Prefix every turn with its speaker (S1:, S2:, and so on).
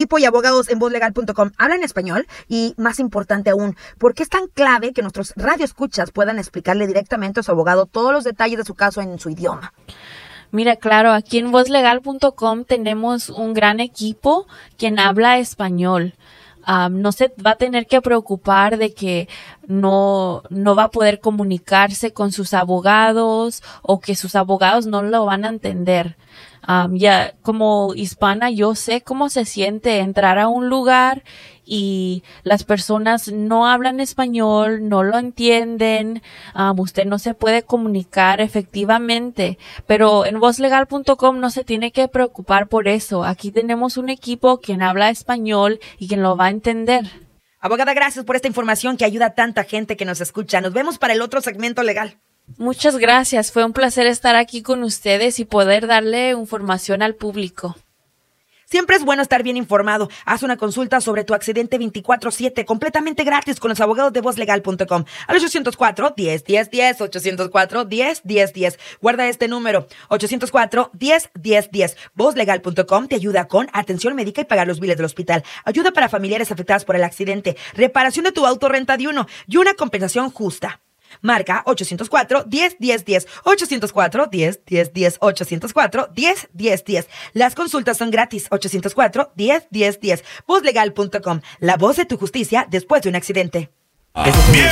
S1: equipo y abogados en vozlegal.com hablan español y, más importante aún, ¿por qué es tan clave que nuestros radioescuchas puedan explicarle directamente a su abogado todos los detalles de su caso en su idioma?
S2: Mira, claro, aquí en vozlegal.com tenemos un gran equipo quien habla español. No se va a tener que preocupar de que no va a poder comunicarse con sus abogados o que sus abogados no lo van a entender. Ya como hispana yo sé cómo se siente entrar a un lugar y las personas no hablan español, no lo entienden, usted no se puede comunicar efectivamente, pero en vozlegal.com no se tiene que preocupar por eso. Aquí tenemos un equipo quien habla español y quien lo va a entender.
S1: Abogada, gracias por esta información que ayuda a tanta gente que nos escucha. Nos vemos para el otro segmento legal.
S2: Muchas gracias, fue un placer estar aquí con ustedes y poder darle información al público.
S1: Siempre es bueno estar bien informado. Haz una consulta sobre tu accidente 24/7 completamente gratis con los abogados de vozlegal.com al 804-10-10-10, 804-10-10-10. Guarda este número, 804-10-10-10. Vozlegal.com te ayuda con atención médica y pagar los biles del hospital, ayuda para familiares afectadas por el accidente, reparación de tu auto, renta de uno y una compensación justa. Marca 804-10-10-10, 804-10-10-10, 804-10-10-10. Las consultas son gratis, 804-10-10-10. Vozlegal.com, la voz de tu justicia después de un accidente.